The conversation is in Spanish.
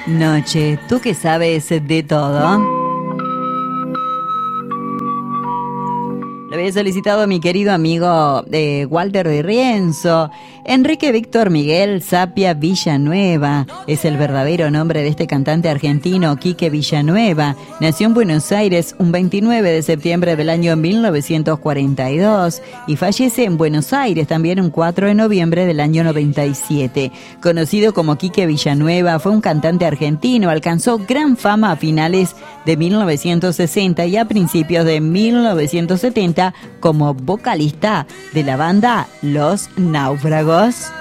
noche. Tú que sabes de todo. Lo había solicitado mi querido amigo Walter de Rienzo. Enrique Víctor Miguel Sapia Villanueva es el verdadero nombre de este cantante argentino, Quique Villanueva. Nació en Buenos Aires un 29 de septiembre del año 1942 y fallece en Buenos Aires también un 4 de noviembre del año 97. Conocido como Quique Villanueva, fue un cantante argentino. Alcanzó gran fama a finales de 1960 y a principios de 1970 como vocalista de la banda Los Náufragos.